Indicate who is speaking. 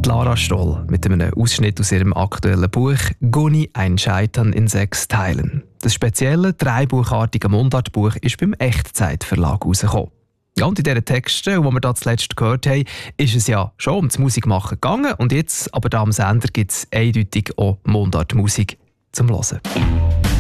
Speaker 1: Lara Stoll mit einem Ausschnitt aus ihrem aktuellen Buch «Goni, ein Scheitern in 6 Teilen». Das spezielle, dreibuchartige Mundartbuch ist beim Echtzeit-Verlag herausgekommen. Ja, und in diesen Texten, die wir da zuletzt gehört haben, ist es ja schon um das Musikmachen gegangen. Und jetzt, aber da am Sender, gibt es eindeutig auch Mundartmusik zum Hören.